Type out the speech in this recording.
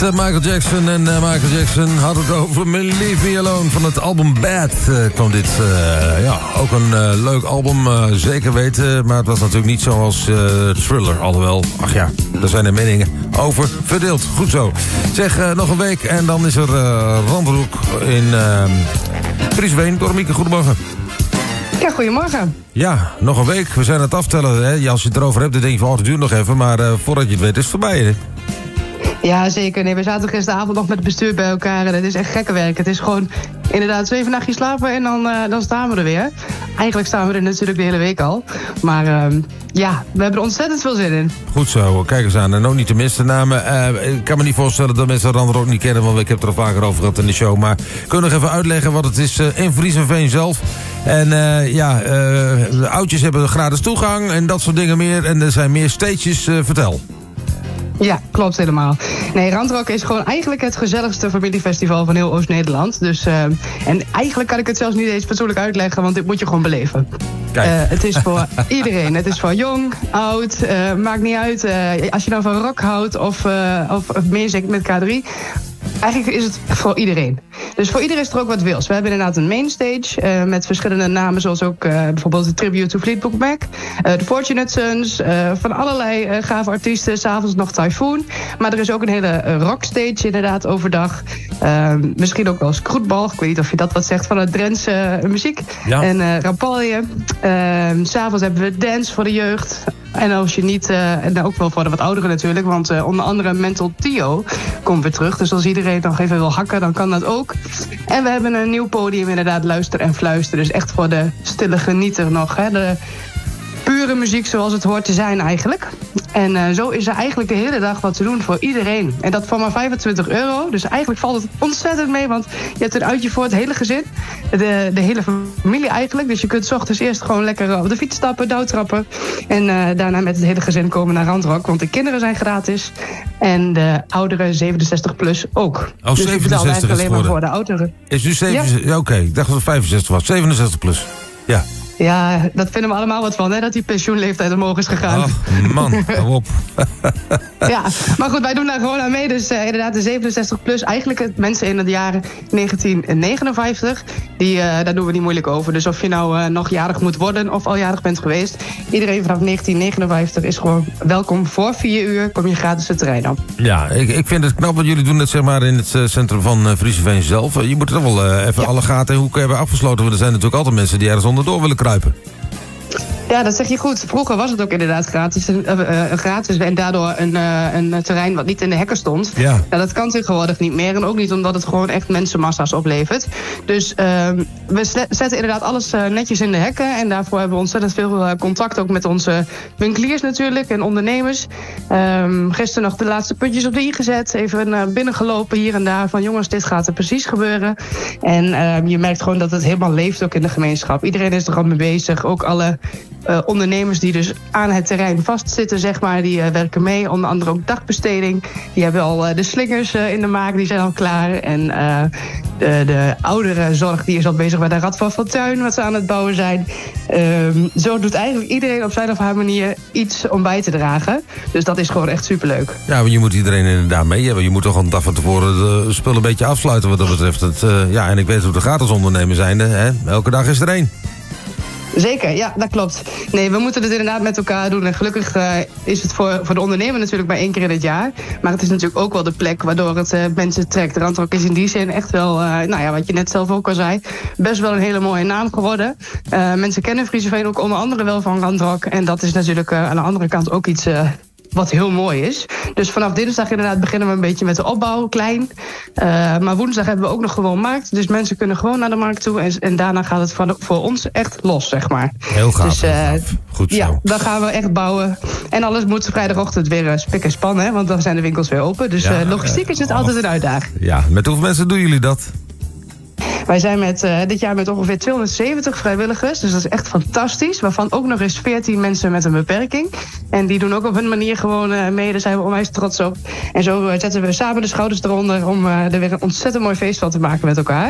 Michael Jackson. En Michael Jackson had het over Leave Me Alone. Van het album Bad kwam dit. Ook een leuk album, zeker weten. Maar het was natuurlijk niet zoals Thriller. Alhoewel, daar zijn er meningen over verdeeld. Goed zo. Zeg, nog een week en dan is er Randbroek in Friesveen. Dormieke, goedemorgen. Ja, goedemorgen. Ja, nog een week. We zijn aan het aftellen. Hè? Als je het erover hebt, dan denk je van, het duurt nog even. Maar voordat je het weet, is het voorbij, hè? Ja, zeker. Nee, we zaten gisteravond nog met het bestuur bij elkaar en het is echt gekke werk. Het is gewoon inderdaad 7 nachtjes slapen en dan staan we er weer. Eigenlijk staan we er natuurlijk de hele week al. Maar we hebben er ontzettend veel zin in. Goed zo, kijk eens aan. En ook niet de minste namen. Ik kan me niet voorstellen dat mensen Randbroek niet kennen, want ik heb er al vaker over gehad in de show. Maar kun je nog even uitleggen wat het is in Friesveen zelf? En de oudjes hebben gratis toegang en dat soort dingen meer. En er zijn meer stages. Vertel. Ja, klopt helemaal. Nee, Randbroek is gewoon eigenlijk het gezelligste familiefestival van heel Oost-Nederland. Dus, en eigenlijk kan ik het zelfs niet eens fatsoenlijk uitleggen, want dit moet je gewoon beleven. Het is voor iedereen. Het is voor jong, oud, maakt niet uit. Als je nou van rock houdt of meer zingt met K3... Eigenlijk is het voor iedereen. Dus voor iedereen is er ook wat wils. We hebben inderdaad een mainstage met verschillende namen, zoals ook bijvoorbeeld de Tribute to Fleetwood Mac, de Fortunate Sons, van allerlei gave artiesten. 's Avonds nog Typhoon. Maar er is ook een hele rockstage inderdaad overdag. Misschien ook wel eens Kroetbal. Ik weet niet of je dat wat zegt van het Drentse muziek. Ja. En Rapalje. 's Avonds hebben we dance voor de jeugd. En als je niet, en ook wel voor de wat ouderen natuurlijk, want onder andere Mental Tio komt weer terug. Dus als iedereen nog even wil hakken, dan kan dat ook. En we hebben een nieuw podium, inderdaad, Luister en Fluister. Dus echt voor de stille genieter nog, hè. De pure muziek zoals het hoort te zijn eigenlijk. En zo is er eigenlijk de hele dag wat te doen voor iedereen. En dat voor maar €25. Dus eigenlijk valt het ontzettend mee, want je hebt een uitje voor het hele gezin. De hele familie eigenlijk. Dus je kunt 's ochtends eerst gewoon lekker op de fiets stappen, douwtrappen. En daarna met het hele gezin komen naar Randbroek. Want de kinderen zijn gratis. En de ouderen 67 plus ook. Oh, dus 67 is alleen maar voor de ouderen. Is nu 67? Ja, oké. Ik dacht dat het 65 was. 67 plus. Ja. Ja, dat vinden we allemaal wat van, hè, dat die pensioenleeftijd omhoog is gegaan. Oh, man, hou op. Ja, maar goed, wij doen daar gewoon aan mee. Dus inderdaad, de 67 plus, eigenlijk mensen in het jaar 1959. Daar doen we niet moeilijk over. Dus of je nou nog jarig moet worden of al jarig bent geweest. Iedereen vanaf 1959 is gewoon welkom. Voor 4 uur kom je gratis het terrein op. Ja, ik vind het knap wat jullie doen, net zeg maar in het centrum van Friesveen zelf. Je moet er wel even alle gaten en hoeken hebben afgesloten. Want er zijn natuurlijk altijd mensen die ergens onderdoor willen kruipen. Ja, dat zeg je goed. Vroeger was het ook inderdaad gratis en daardoor een terrein wat niet in de hekken stond. Ja. Nou, dat kan tegenwoordig niet meer en ook niet omdat het gewoon echt mensenmassa's oplevert. Dus we zetten inderdaad alles netjes in de hekken en daarvoor hebben we ontzettend veel contact ook met onze winkeliers natuurlijk en ondernemers. Gisteren nog de laatste puntjes op de i gezet, even binnengelopen hier en daar van jongens, dit gaat er precies gebeuren. En je merkt gewoon dat het helemaal leeft ook in de gemeenschap. Iedereen is er al mee bezig, ook alle ondernemers die dus aan het terrein vastzitten, zeg maar, die werken mee. Onder andere ook dagbesteding. Die hebben al de slingers in de maak, die zijn al klaar. En de ouderenzorg die is al bezig met de Rad van Fortuin, wat ze aan het bouwen zijn. Zo doet eigenlijk iedereen op zijn of haar manier iets om bij te dragen. Dus dat is gewoon echt superleuk. Ja, maar je moet iedereen inderdaad mee hebben. Je moet toch een dag van tevoren de spullen een beetje afsluiten wat dat betreft. En ik weet hoe de gratis ondernemer zijn. Hè? Elke dag is er één. Zeker, ja, dat klopt. Nee, we moeten het inderdaad met elkaar doen. En gelukkig is het voor de ondernemer natuurlijk maar 1 keer in het jaar. Maar het is natuurlijk ook wel de plek waardoor het mensen trekt. Randbroek is in die zin echt wel, wat je net zelf ook al zei, best wel een hele mooie naam geworden. Mensen kennen Friesveen ook onder andere wel van Randbroek. En dat is natuurlijk aan de andere kant ook iets wat heel mooi is. Dus vanaf dinsdag inderdaad beginnen we een beetje met de opbouw, klein. Maar woensdag hebben we ook nog gewoon markt. Dus mensen kunnen gewoon naar de markt toe. En daarna gaat het voor ons echt los, zeg maar. Heel gaaf. Dus, goed zo. Ja, dan gaan we echt bouwen. En alles moet vrijdagochtend weer spik en span, hè, want dan zijn de winkels weer open. Dus logistiek is het altijd een uitdaging. Ja, met hoeveel mensen doen jullie dat? Wij zijn dit jaar met ongeveer 270 vrijwilligers. Dus dat is echt fantastisch. Waarvan ook nog eens 14 mensen met een beperking. En die doen ook op hun manier gewoon mee. Daar zijn we onwijs trots op. En zo zetten we samen de schouders eronder om er weer een ontzettend mooi feest van te maken met elkaar.